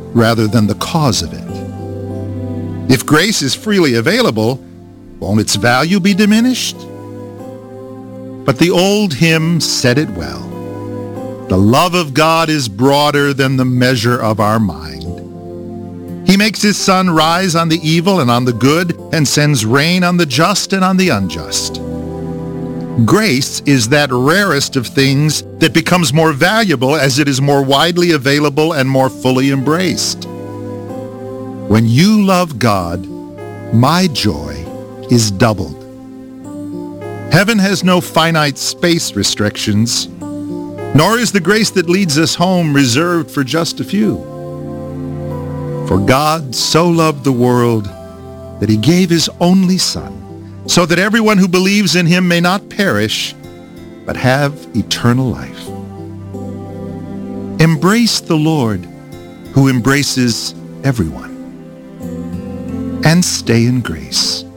rather than the cause of it. If grace is freely available, won't its value be diminished? But the old hymn said it well. The love of God is broader than the measure of our mind. He makes his sun rise on the evil and on the good, and sends rain on the just and on the unjust. Grace is that rarest of things that becomes more valuable as it is more widely available and more fully embraced. When you love God, my joy is doubled. Heaven has no finite space restrictions, nor is the grace that leads us home reserved for just a few. For God so loved the world that he gave his only Son, so that everyone who believes in him may not perish, but have eternal life. Embrace the Lord, who embraces everyone, and stay in grace.